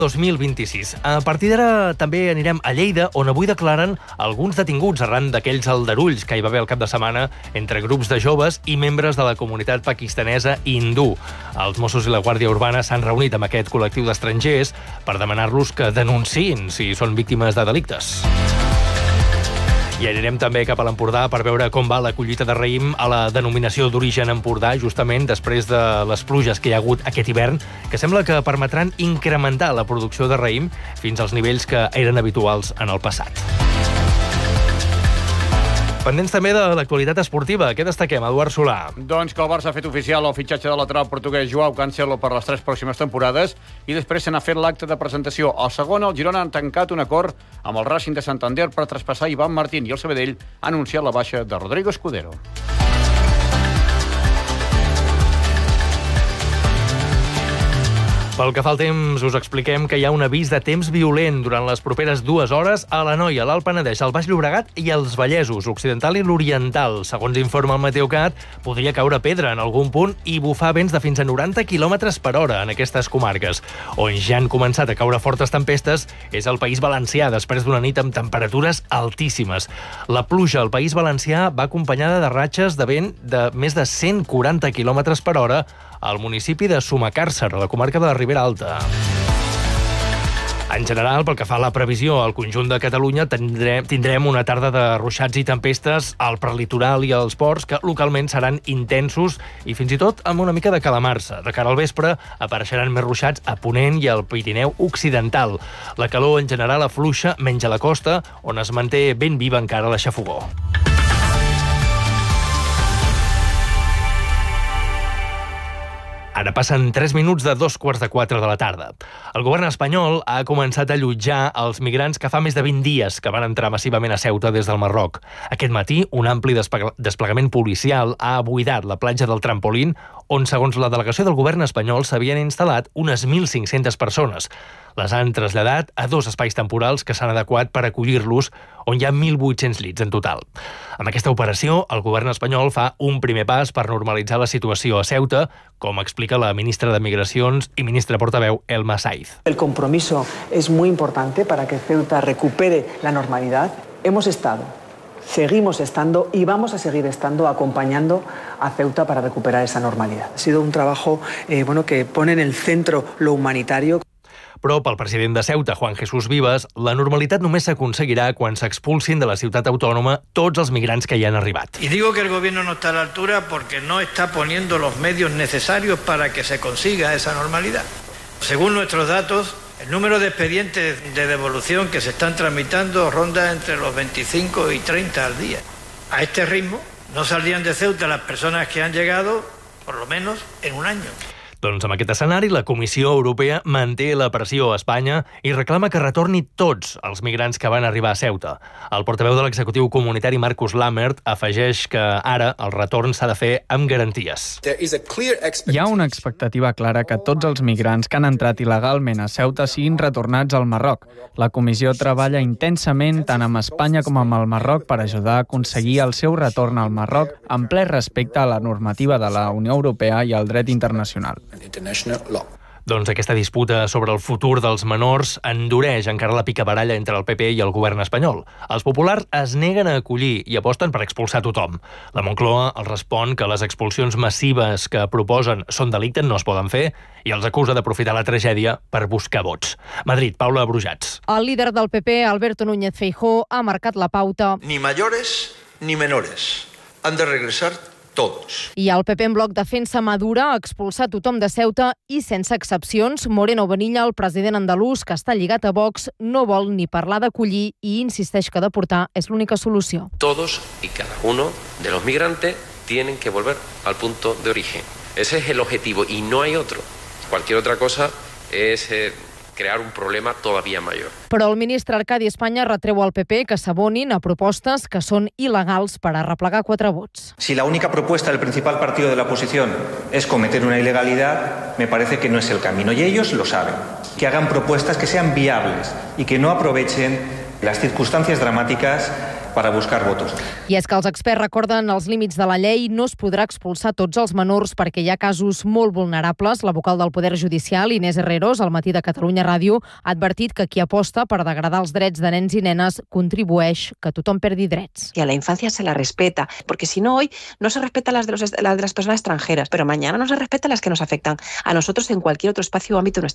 2026. A partir d'ara també anirem a Lleida, on avui declaren alguns detinguts arran d'aquells aldarulls que hi va haver el cap de setmana entre grups de joves i membres de la comunitat pakistanesa hindú. Els Mossos i la Guàrdia Urbana s'han reunit amb aquest col·lectiu d'estrangers per demanar-los que denunciïn si són víctimes de delictes. I anirem també cap a l'Empordà per veure com va la collita de raïm a la denominació d'origen Empordà, justament després de les pluges que hi ha hagut aquest hivern, que sembla que permetran incrementar la producció de raïm fins als nivells que eren habituals en el passat. Pendents també de l'actualitat esportiva. Què destaquem, Eduard Solà? Doncs que el Barça ha fet oficial el fitxatge de lateral portuguès Joao Cancelo per les 3 pròximes temporades i després se n'ha fet l'acte de presentació. Al segon, el Girona han tancat un acord amb el Racing de Santander per traspassar Ivan Martín i el Sabadell ha anunciat la baixa de Rodrigo Escudero. Pel que fa al temps, us expliquem que hi ha un avís de temps violent durant les properes 2 hores a l'Anoia, l'Alt Penedès, el Baix Llobregat i els Vallesos, Occidental i l'Oriental. Segons informa el Meteocat, podria caure pedra en algun punt i bufar vents de fins a 90 km per hora en aquestes comarques. On ja han començat a caure fortes tempestes és el País Valencià, després d'una nit amb temperatures altíssimes. La pluja al País Valencià va acompanyada de ratxes de vent de més de 140 km per hora al municipi de Sumacàrcer, a la comarca de la Ribera Alta. En general, pel que fa a la previsió, al conjunt de Catalunya tindrem una tarda de ruixats i tempestes al prelitoral i als ports que localment seran intensos i fins i tot amb una mica de calamarsa. De cara al vespre apareixeran més ruixats a Ponent i al Pirineu Occidental. La calor en general afluixa menys a la costa, on es manté ben viva encara la xafogor. Ara passen 3 minuts de 3:15 de la tarda. El govern espanyol ha començat a allotjar els migrants que fa més de 20 dies que van entrar massivament a Ceuta des del Marroc. Aquest matí, un ampli desplegament policial ha buidat la platja del Trampolín, on, segons la delegació del govern espanyol, s'havien instal·lat unes 1.500 persones. Les han traslladat a 2 espais temporals que s'han adequat per acollir-los, on hi ha 1.800 llits en total. Amb aquesta operació, el govern espanyol fa un primer pas per normalitzar la situació a Ceuta, com explica la ministra de Migracions i ministra portaveu, Elma Saiz. El compromiso es muy importante para que Ceuta recupere la normalidad. Hemos estado, seguimos estando y vamos a seguir estando acompañando a Ceuta para recuperar esa normalidad. Ha sido un trabajo que pone en el centro lo humanitario. Però pel president de Ceuta, Juan Jesús Vivas, la normalitat només s'aconseguirà quan s'expulsin de la ciutat autònoma tots els migrants que hi han arribat. Y digo que el gobierno no está a la altura porque no está poniendo los medios necesarios para que se consiga esa normalidad. Según nuestros datos, el número de expedientes de devolución que se están tramitando ronda entre los 25 y 30 al día. A este ritmo, no saldrían de Ceuta las personas que han llegado, por lo menos, en un año. Doncs amb aquest escenari, la Comissió Europea manté la pressió a Espanya i reclama que retorni tots els migrants que van arribar a Ceuta. El portaveu de l'executiu comunitari, Markus Lammert, afegeix que ara el retorn s'ha de fer amb garanties. Hi ha una expectativa clara que tots els migrants que han entrat il·legalment a Ceuta siguin retornats al Marroc. La Comissió treballa intensament tant amb Espanya com amb el Marroc per ajudar a aconseguir el seu retorn al Marroc en ple respecte a la normativa de la Unió Europea i al dret internacional. Doncs aquesta disputa sobre el futur dels menors endureix encara la picabaralla entre el PP i el govern espanyol. Els populars es neguen a acollir i aposten per expulsar tothom. La Moncloa els respon que les expulsions massives que proposen són delicte, no es poden fer, i els acusa d'aprofitar la tragèdia per buscar vots. Madrid, Paula Brujats. El líder del PP, Alberto Núñez Feijóo, ha marcat la pauta. Ni mayores ni menores. Han de regresar todos. I el PP en bloc defensa Madura, expulsar tothom de Ceuta i sense excepcions. Moreno Bonilla, el president andalús, que està lligat a Vox, no vol ni parlar d'acollir i insisteix que deportar és l'única solució. Todos y cada uno de los migrantes tienen que volver al punto de origen. Ese es el objetivo y no hay otro. Cualquier otra cosa es crear un problema todavía mayor. Però el ministre Arcadi Espanya retreu al PP que s'abonin a propostes que són il·legals per arreplegar 4 vots. Si la única propuesta del principal partido de la oposición es cometer una ilegalidad, me parece que no es el camino. Y ellos lo saben. Que hagan propuestas que sean viables y que no aprovechen las circunstancias dramáticas buscar votos. I és que els experts recorden els límits de la llei, no es podrà expulsar tots els menors perquè hi ha casos molt vulnerables. La vocal del Poder Judicial, Inés Herreros, al Matí de Catalunya Ràdio, ha advertit que qui aposta per degradar els drets de nens i nenes contribueix que tothom perdi drets. Y a la infancia se la respeta, porque si no, hoy no se respeta las de las personas extranjeras, pero mañana no se respeta las que nos afectan a nosotros en cualquier otro espacio o ámbito